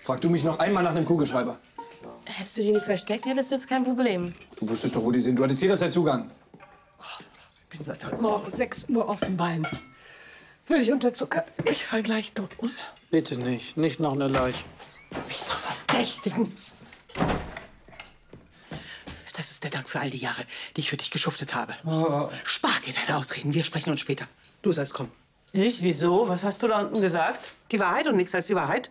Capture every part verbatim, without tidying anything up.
Frag du mich noch einmal nach einem Kugelschreiber. Hättest du die nicht versteckt, hättest du jetzt kein Problem. Du wusstest doch, wo die sind. Du hattest jederzeit Zugang. Ich bin seit heute Morgen sechs Uhr auf dem Bein. Völlig unter Zucker. Ich fall gleich tot um. Bitte nicht. Nicht noch eine Leiche. Mich zu verdächtigen. Das ist der Dank für all die Jahre, die ich für dich geschuftet habe. Oh. Spar dir deine Ausreden. Wir sprechen uns später. Du sollst kommen. Ich? Wieso? Was hast du da unten gesagt? Die Wahrheit und nichts als die Wahrheit.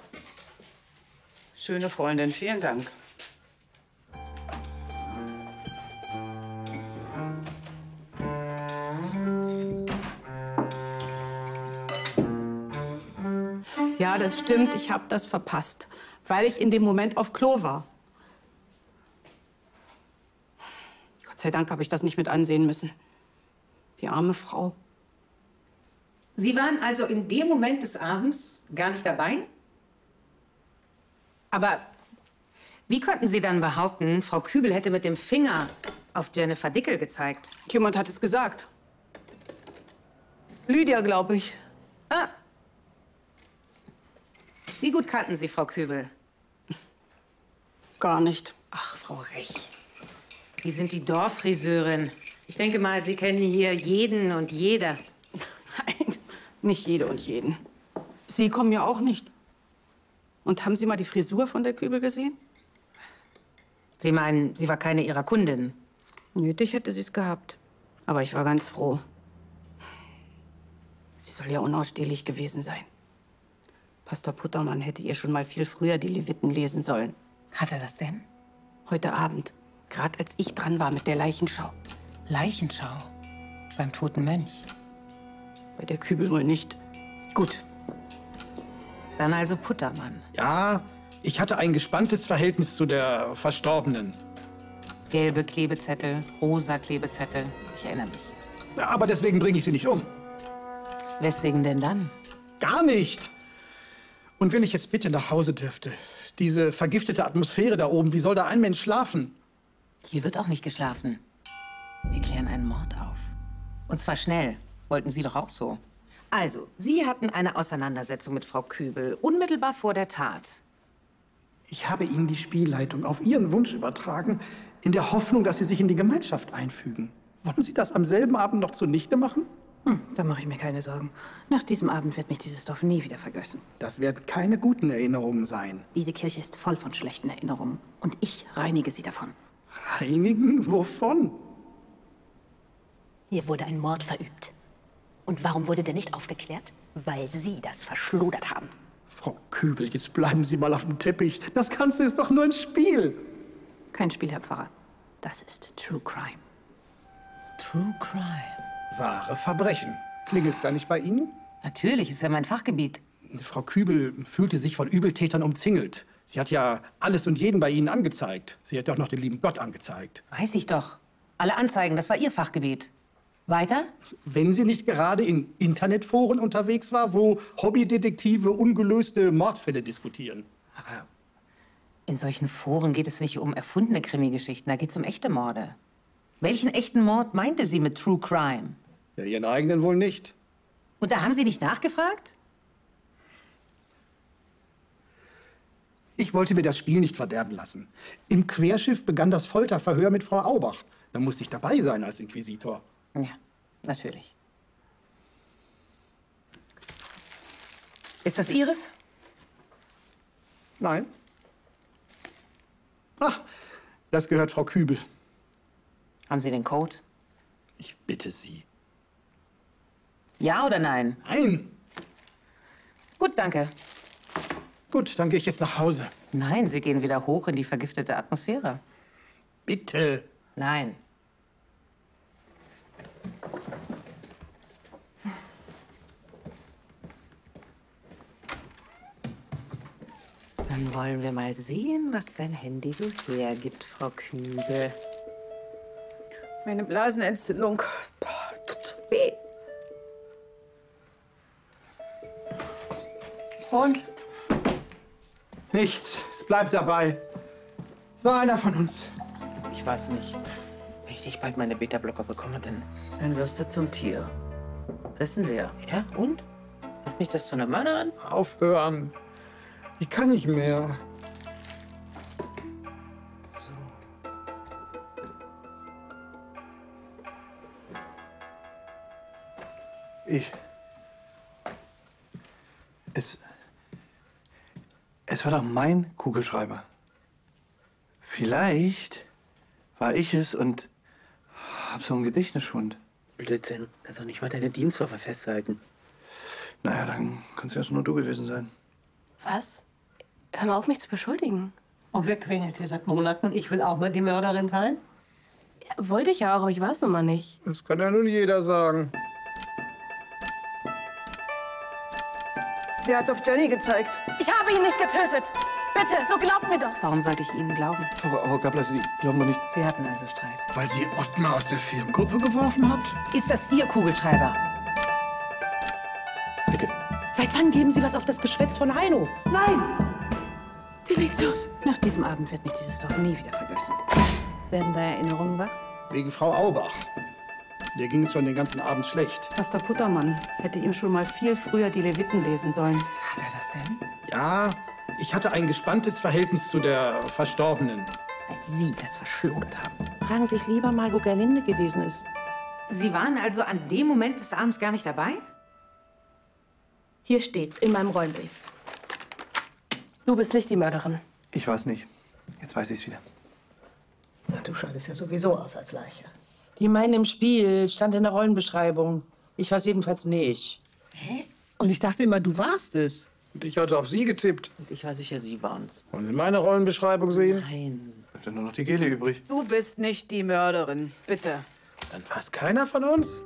Schöne Freundin, vielen Dank. Ja, das stimmt. Ich habe das verpasst, weil ich in dem Moment auf Klo war. Gott sei Dank habe ich das nicht mit ansehen müssen. Die arme Frau. Sie waren also in dem Moment des Abends gar nicht dabei? Aber wie konnten Sie dann behaupten, Frau Kübel hätte mit dem Finger auf Jennifer Dickel gezeigt? Jemand hat es gesagt. Lydia, glaube ich. Ah. Wie gut kannten Sie Frau Kübel? Gar nicht. Ach, Frau Rech. Sie sind die Dorffriseurin. Ich denke mal, Sie kennen hier jeden und jede. Nein, nicht jede und jeden. Sie kommen ja auch nicht. Und haben Sie mal die Frisur von der Kübel gesehen? Sie meinen, sie war keine Ihrer Kundinnen? Nötig hätte sie es gehabt. Aber ich war ganz froh. Sie soll ja unausstehlich gewesen sein. Pastor Puttermann hätte ihr schon mal viel früher die Leviten lesen sollen. Hat er das denn? Heute Abend, gerade als ich dran war mit der Leichenschau. Leichenschau? Beim toten Mönch? Bei der Kübel wohl nicht. Gut. Dann also Puttermann. Ja, ich hatte ein gespanntes Verhältnis zu der Verstorbenen. Gelbe Klebezettel, rosa Klebezettel. Ich erinnere mich. Ja, aber deswegen bringe ich sie nicht um. Weswegen denn dann? Gar nicht. Und wenn ich jetzt bitte nach Hause dürfte, diese vergiftete Atmosphäre da oben, wie soll da ein Mensch schlafen? Hier wird auch nicht geschlafen. Wir klären einen Mord auf. Und zwar schnell. Wollten Sie doch auch so. Also, Sie hatten eine Auseinandersetzung mit Frau Kübel, unmittelbar vor der Tat. Ich habe Ihnen die Spielleitung auf Ihren Wunsch übertragen, in der Hoffnung, dass Sie sich in die Gemeinschaft einfügen. Wollen Sie das am selben Abend noch zunichte machen? Hm, da mache ich mir keine Sorgen. Nach diesem Abend wird mich dieses Dorf nie wieder vergessen. Das werden keine guten Erinnerungen sein. Diese Kirche ist voll von schlechten Erinnerungen. Und ich reinige sie davon. Reinigen? Wovon? Hier wurde ein Mord verübt. Und warum wurde der nicht aufgeklärt? Weil Sie das verschludert haben. Frau Kübel, jetzt bleiben Sie mal auf dem Teppich. Das Ganze ist doch nur ein Spiel. Kein Spiel, Herr Pfarrer. Das ist True Crime. True Crime? Wahre Verbrechen. Klingelt's da nicht bei Ihnen? Natürlich, ist ja mein Fachgebiet. Frau Kübel fühlte sich von Übeltätern umzingelt. Sie hat ja alles und jeden bei Ihnen angezeigt. Sie hätte auch noch den lieben Gott angezeigt. Weiß ich doch. Alle Anzeigen, das war Ihr Fachgebiet. Weiter? Wenn sie nicht gerade in Internetforen unterwegs war, wo Hobbydetektive ungelöste Mordfälle diskutieren. Aber in solchen Foren geht es nicht um erfundene Krimi-Geschichten, da geht es um echte Morde. Welchen echten Mord meinte sie mit True Crime? Ja, Ihren eigenen wohl nicht. Und da haben Sie nicht nachgefragt? Ich wollte mir das Spiel nicht verderben lassen. Im Querschiff begann das Folterverhör mit Frau Aubach. Da musste ich dabei sein als Inquisitor. Ja, natürlich. Ist das Ihres? Nein. Ach, das gehört Frau Kübel. Haben Sie den Code? Ich bitte Sie. Ja oder nein? Nein. Gut, danke. Gut, dann gehe ich jetzt nach Hause. Nein, Sie gehen wieder hoch in die vergiftete Atmosphäre. Bitte. Nein. Dann wollen wir mal sehen, was dein Handy so hergibt, Frau Kübel. Meine Blasenentzündung. Boah, tut so weh. Und? Nichts. Es bleibt dabei. So einer von uns. Ich weiß nicht, wenn ich nicht bald meine Beta-Blocker bekomme, dann... Dann wirst du zum Tier. Wissen wir. Ja, und? Macht mich das zu einer Mörderin? Aufhören. Ich kann nicht mehr. So. Ich. Es. Es war doch mein Kugelschreiber. Vielleicht war ich es und hab so einen Gedächtnisschwund. Blödsinn. Kannst doch nicht mal deine Dienstwaffe festhalten. Naja, dann kannst du ja nur du gewesen sein. Was? Hör mal auf, mich zu beschuldigen. Und wer quengelt hier seit Monaten? Ich will auch mal die Mörderin sein. Ja, wollte ich ja auch, aber ich weiß nun mal nicht. Das kann ja nun jeder sagen. Sie hat auf Jenny gezeigt. Ich habe ihn nicht getötet. Bitte, so glaubt mir doch. Warum sollte ich Ihnen glauben? Frau, Frau Gabler, Sie glauben doch nicht... Sie hatten also Streit. Weil sie Ottmar aus der Firmengruppe geworfen hat? Ist das Ihr Kugelschreiber? Dicke. Seit wann geben Sie was auf das Geschwätz von Heino? Nein! Delezius. Nach diesem Abend wird mich dieses Dorf nie wieder vergessen. Werden da Erinnerungen wach? Wegen Frau Aubach. Der ging es schon den ganzen Abend schlecht. Pastor Puttermann hätte ihm schon mal viel früher die Leviten lesen sollen. Hat er das denn? Ja, ich hatte ein gespanntes Verhältnis zu der Verstorbenen. Als Sie das verschludert haben. Fragen Sie sich lieber mal, wo Gerlinde gewesen ist. Sie waren also an dem Moment des Abends gar nicht dabei? Hier steht's in meinem Rollenbrief. Du bist nicht die Mörderin. Ich war es nicht. Jetzt weiß ich es wieder. Na, du scheidest ja sowieso aus als Leiche. Die meinen im Spiel, stand in der Rollenbeschreibung. Ich weiß jedenfalls nicht. Hä? Und ich dachte immer, du warst es. Und ich hatte auf Sie getippt. Und ich war sicher, Sie waren's. Wollen Sie meine Rollenbeschreibung sehen? Nein. Bleibt ja nur noch die Gele übrig. Du bist nicht die Mörderin. Bitte. Dann war es keiner von uns?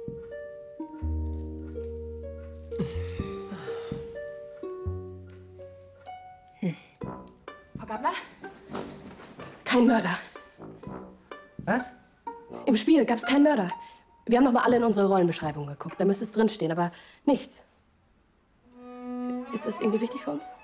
Frau Gabler? Kein Mörder. Was? Im Spiel gab's keinen Mörder. Wir haben noch mal alle in unsere Rollenbeschreibung geguckt. Da müsste es drinstehen, aber nichts. Ist das irgendwie wichtig für uns?